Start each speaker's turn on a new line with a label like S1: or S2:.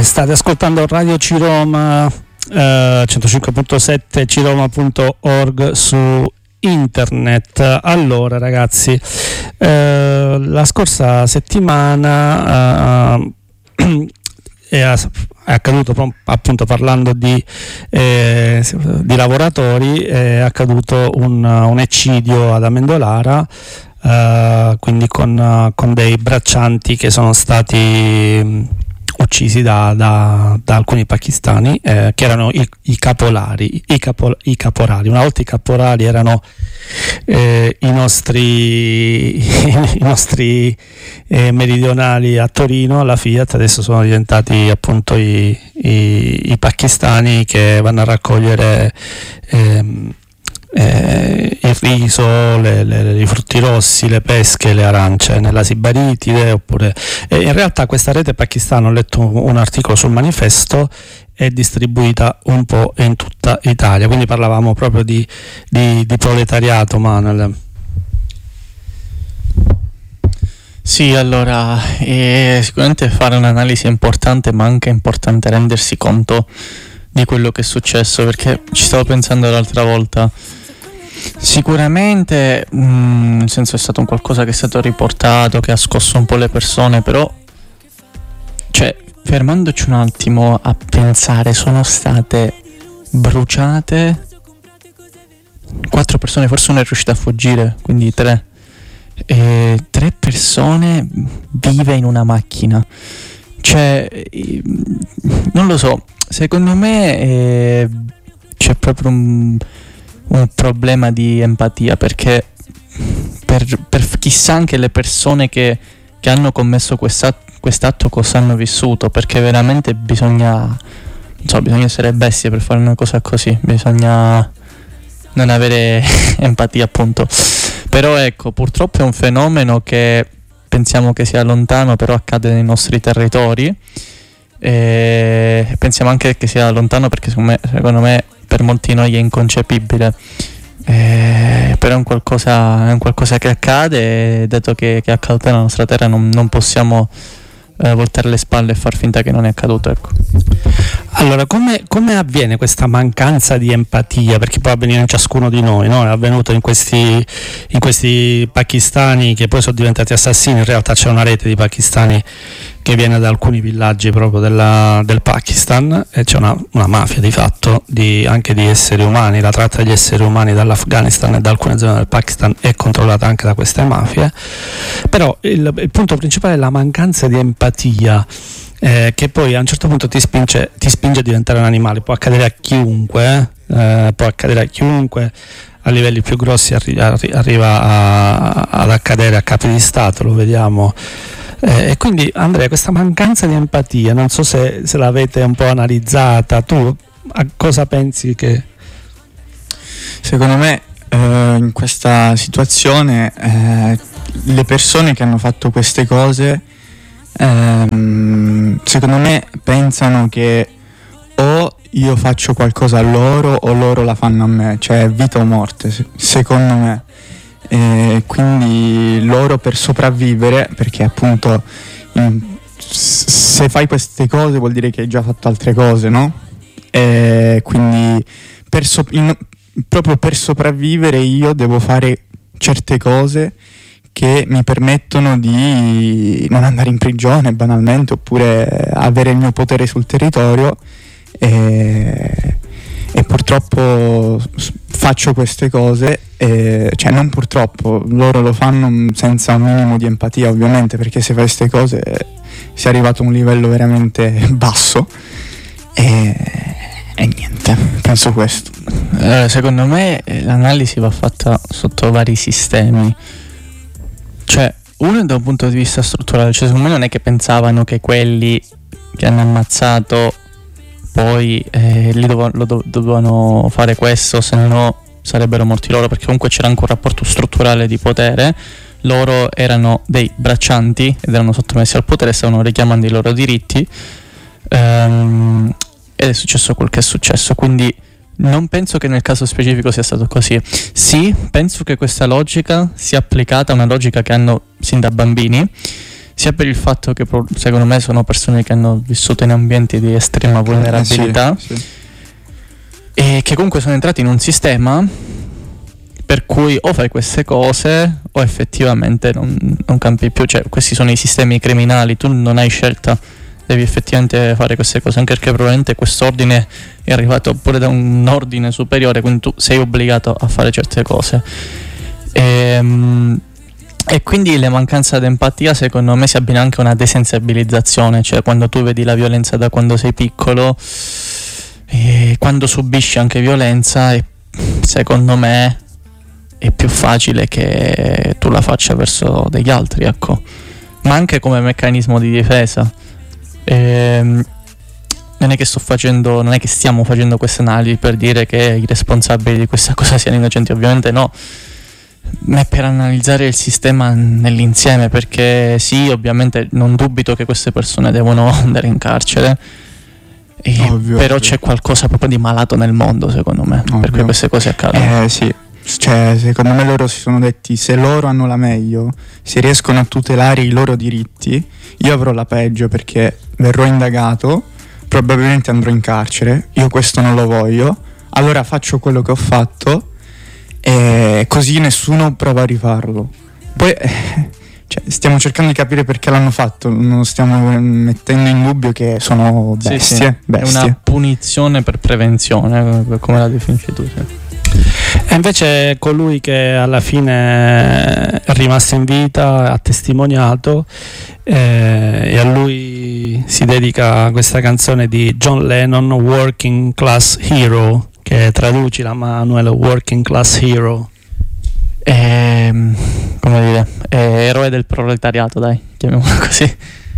S1: State ascoltando Radio Ciroma 105.7 ciroma.org su internet. Allora ragazzi, la scorsa settimana è accaduto, appunto parlando di lavoratori, è accaduto un eccidio ad Amendolara, quindi con dei braccianti che sono stati uccisi da alcuni pakistani, che erano i caporali. Una volta i caporali erano i nostri meridionali a Torino alla Fiat, adesso sono diventati appunto i pakistani che vanno a raccogliere il riso, i frutti rossi, le pesche, le arance nella Sibaritide, oppure in realtà questa rete pakistana, ho letto un articolo sul Manifesto, è distribuita un po' in tutta Italia, quindi parlavamo proprio di proletariato, Manuel.
S2: Sì, allora sicuramente fare un'analisi è importante, ma anche è importante rendersi conto di quello che è successo, perché ci stavo pensando l'altra volta. Sicuramente nel senso è stato un qualcosa che è stato riportato, che ha scosso un po' le persone, però cioè fermandoci un attimo a pensare, sono state bruciate 4 persone, forse una è riuscita a fuggire, quindi 3 persone vive in una macchina. Cioè non lo so, secondo me c'è proprio un problema di empatia, perché per chissà anche le persone che hanno commesso quest'atto cosa hanno vissuto, perché veramente bisogna essere bestie per fare una cosa così, bisogna non avere empatia, appunto. Però ecco, purtroppo è un fenomeno che pensiamo che sia lontano, però accade nei nostri territori, e pensiamo anche che sia lontano perché secondo me per molti di noi è inconcepibile, però è un qualcosa che accade, e dato che accade nella nostra terra non possiamo voltare le spalle e far finta che non è accaduto, ecco.
S1: Allora, come avviene questa mancanza di empatia? Perché può avvenire in ciascuno di noi, no? È avvenuto in questi pakistani che poi sono diventati assassini. In realtà c'è una rete di pakistani che viene da alcuni villaggi proprio del Pakistan, e c'è una mafia di fatto anche di esseri umani. La tratta degli esseri umani dall'Afghanistan e da alcune zone del Pakistan è controllata anche da queste mafie. Però il punto principale è la mancanza di empatia, che poi a un certo punto ti spinge a diventare un animale. Può accadere a chiunque, a livelli più grossi arriva ad accadere a capi di Stato, lo vediamo. E quindi Andrea, questa mancanza di empatia, non so se l'avete un po' analizzata, tu a cosa pensi che...
S3: Secondo me in questa situazione le persone che hanno fatto queste cose secondo me pensano che o io faccio qualcosa a loro o loro la fanno a me, cioè vita o morte, secondo me. Quindi loro, per sopravvivere, perché appunto se fai queste cose vuol dire che hai già fatto altre cose, no? Quindi proprio per sopravvivere io devo fare certe cose che mi permettono di non andare in prigione banalmente, oppure avere il mio potere sul territorio, e purtroppo faccio queste cose, cioè non purtroppo, loro lo fanno senza un minimo di empatia, ovviamente, perché se fai queste cose sei arrivato a un livello veramente basso, e niente, penso questo.
S2: Secondo me l'analisi va fatta sotto vari sistemi. Cioè, uno da un punto di vista strutturale, cioè secondo me non è che pensavano che quelli che hanno ammazzato poi dovevano fare questo, se no sarebbero morti loro, perché comunque c'era anche un rapporto strutturale di potere. Loro erano dei braccianti ed erano sottomessi al potere, stavano richiamando i loro diritti, ed è successo quel che è successo. Quindi non penso che nel caso specifico sia stato così. Sì, penso che questa logica sia applicata a una logica che hanno sin da bambini, sia per il fatto che secondo me sono persone che hanno vissuto in ambienti di estrema vulnerabilità,
S3: sì.
S2: E che comunque sono entrati in un sistema per cui o fai queste cose o effettivamente non campi più. Cioè, questi sono i sistemi criminali, tu non hai scelta, devi effettivamente fare queste cose, anche perché probabilmente quest'ordine è arrivato pure da un ordine superiore, quindi tu sei obbligato a fare certe cose. E quindi la mancanza di empatia secondo me si abbina anche a una desensibilizzazione, cioè quando tu vedi la violenza da quando sei piccolo e quando subisci anche violenza, secondo me è più facile che tu la faccia verso degli altri, ecco, ma anche come meccanismo di difesa. Non è che stiamo facendo queste analisi per dire che i responsabili di questa cosa siano innocenti, ovviamente no, ma è per analizzare il sistema nell'insieme, perché sì, ovviamente non dubito che queste persone devono andare in carcere, però c'è qualcosa proprio di malato nel mondo, secondo me, per cui queste cose accadono.
S3: Sì. Cioè, secondo me loro si sono detti: se loro hanno la meglio, se riescono a tutelare i loro diritti, io avrò la peggio perché verrò indagato, probabilmente andrò in carcere, io questo non lo voglio, allora faccio quello che ho fatto e così nessuno prova a rifarlo. Poi cioè, stiamo cercando di capire perché l'hanno fatto, non stiamo mettendo in dubbio che sono bestie.
S2: È una punizione per prevenzione, come la definisci tu, sì.
S1: E invece colui che alla fine è rimasto in vita, ha testimoniato, e a lui si dedica questa canzone di John Lennon, Working Class Hero, che traduci Manuel, Working Class Hero.
S2: Come dire, eroe del proletariato, dai, chiamiamolo così.